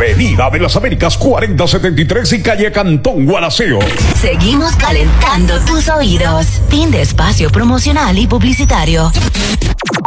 Avenida de las Américas 4073 y calle Cantón Gualaceo. Seguimos calentando tus oídos. Fin de espacio promocional y publicitario.